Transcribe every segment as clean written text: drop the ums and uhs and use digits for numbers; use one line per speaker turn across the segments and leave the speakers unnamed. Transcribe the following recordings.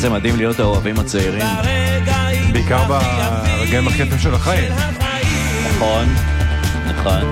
איזה מדהים להיות האוהבים הצעירים.
בעיקר ברגעים הכיפים של החיים.
נכון, נכון.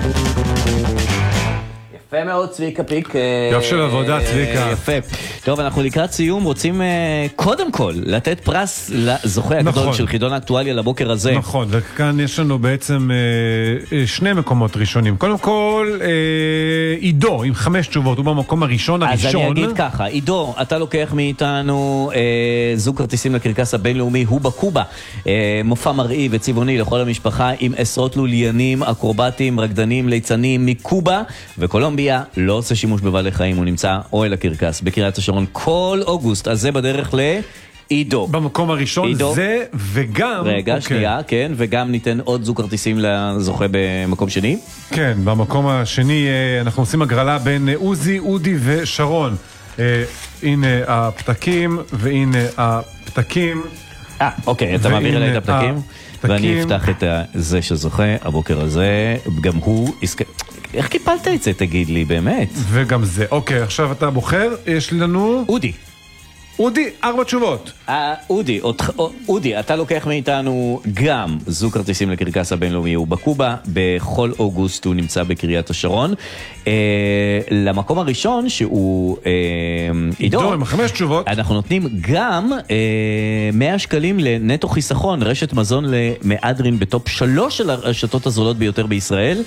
יפה מאוד, צביקה פיק.
יופי של עבודה, צביקה.
יפה. טוב, אנחנו לקראת סיום רוצים קודם כל לתת פרס לזוכה הגדול של חידון האקטואליה לבוקר הזה.
נכון, וכאן יש לנו בעצם שני מקומות ראשונים. קודם כל, עידו עם 5 תשובות, הוא במקום הראשון.
אז אני אגיד ככה, עידו, אתה לוקח מאיתנו זוג כרטיסים לקרקס הבינלאומי הובה קובה, מופע מראי וצבעוני לכל המשפחה עם עשרות לוליינים, אקרובטים, רקדנים, ליצנים מקובה וקולומביה. לא עושה שימוש בבעלי חיים, הוא נמצא אוהל הקרקס בקריית השרון כל אוגוסט, אז זה בדרך לעידו.
במקום הראשון עידו. זה וגם...
רגע, שנייה, כן, וגם ניתן עוד זוג כרטיסים לזוכה במקום שני.
כן, במקום השני אנחנו עושים הגרלה בין עוזי, אודי ושרון. הנה הפתקים, והנה הפתקים.
אוקיי, אתה מעביר אליי את הפתקים, ואני אפתח את זה שזוכה הבוקר הזה, גם הוא... איך קיפלת את זה, תגיד לי, באמת?
וגם זה. אוקיי, עכשיו אתה בוחר, יש לנו...
אודי.
אודי, 4 תשובות.
אודי, אתה לוקח מאיתנו גם זוג כרטיסים לקרקס הבינלאומי הוא בקובה, בכל אוגוסט הוא נמצא בקריית השרון. למקום הראשון שהוא
עידו עם 5 תשובות.
אנחנו נותנים גם 100 שקלים לנטו חיסכון, רשת מזון למאדרין בטופ 3 של הרשתות הזולות ביותר בישראל.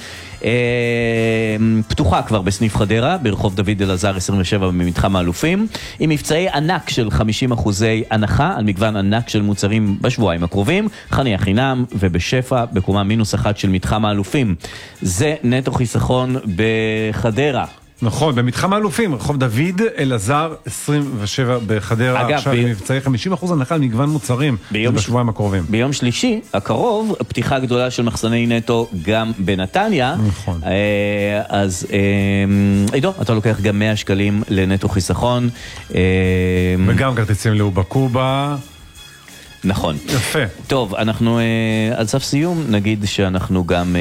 פתוחה כבר בסניף חדרה, ברחוב דוד אלעזר 27 במתחם האלופים, עם מבצעי ענק של 50% הנחה על מגוון ענק של מוצרים בשבועיים הקרובים, חניה חינם ובשפע בקומה -1 של מתחם האלופים. זה נטו חיסכון בחדרה.
נכון, במתחם האלופים, רחוב דוד אלעזר 27 בחדרה. אגב, עכשיו מבצעי 50% הנחה על מגוון מוצרים בשבועיים הקרובים.
ביום שלישי הקרוב, פתיחה גדולה של מחסני נטו גם בנתניה.
נכון.
אז עידו, אתה לוקח גם 100 שקלים לנטו חיסכון.
וגם כרטיסים להובה קובה.
נכון.
יפה.
טוב, אנחנו על סף סיום, נגיד שאנחנו גם...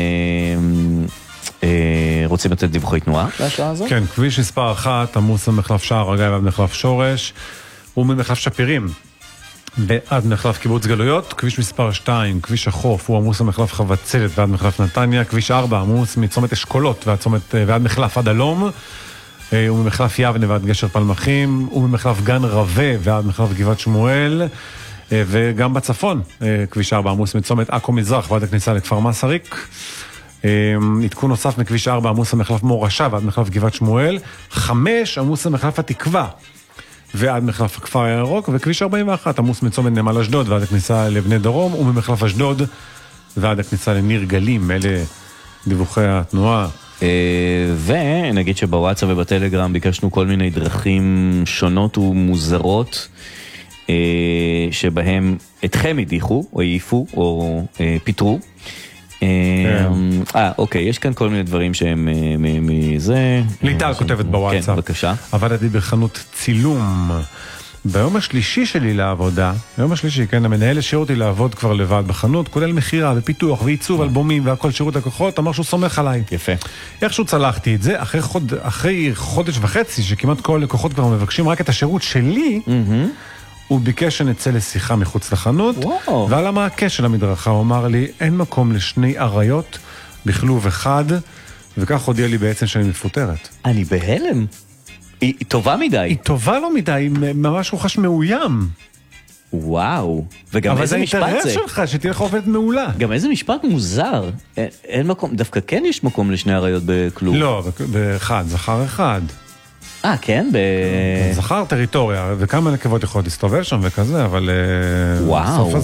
רוצים לתת דיווחי תנועה בשעה הזו?
כן, כביש מספר 1, עמוס ממחלף שער הגיא ועד מחלף שורש, וממחלף שפירים ועד מחלף קיבוץ גלויות. כביש מספר 2, כביש החוף, הוא עמוס ממחלף חבצלת ועד מחלף נתניה. כביש 4, עמוס מצומת אשכולות ועד מחלף עד הלום, וממחלף יבנה ועד גשר פלמחים, וממחלף גן רווה ועד מחלף גבעת שמואל. וגם בצפון, כביש 4, עמוס מצומת עכו מזרח ועד הכניסה לכפר מסריק. עדכון נוסף מכביש 4, עמוס המחלף מורשה ועד מחלף גבעת שמואל. 5, עמוס המחלף התקווה ועד מחלף הכפר הירוק. וכביש 41, עמוס מצומת נמל אשדוד ועד הכניסה לבני דרום, וממחלף אשדוד ועד הכניסה לניר גלים. אלה דיווחי התנועה.
ונגיד שבוואטסאפ ובטלגרם ביקשנו כל מיני דרכים שונות ומוזרות שבהם אתכם הדיחו או העיפו או פיטרו. אוקיי, יש כאן כל מיני דברים שהם מזה.
ליטל כותבת בוואטסאפ.
כן, בבקשה.
עבדתי בחנות צילום ביום השלישי שלי לעבודה. ביום השלישי, כן, המנהל השאיר אותי לעבוד כבר לבד בחנות, כולל מחירה ופיתוח ועיצוב אלבומים והכל שירות לקוחות. אמר שהוא סומך עליי.
יפה.
איכשהו צלחתי את זה, אחרי חודש וחצי שכמעט כל לקוחות כבר מבקשים רק את השירות שלי, הוא ביקש שנצא לשיחה מחוץ לחנות, ועל המעקה של המדרכה הוא אמר לי, אין מקום לשני אריות בכלוב אחד, וכך הודיע לי בעצם שאני מפוטרת.
אני בהלם. היא טובה מדי.
היא טובה לא מדי, ממש הוא חש מאוים.
וואו. וגם איזה משפט זה.
אבל זה האינטרס שלך, שתהיה לך עובדת מעולה.
גם איזה משפט מוזר. אין מקום, דווקא כן יש מקום לשני אריות בכלוב.
לא, באחד, זכר אחד.
כן?
זכר טריטוריה, וכמה נקבות יכולות להסתובב שם וכזה, אבל...
וואו.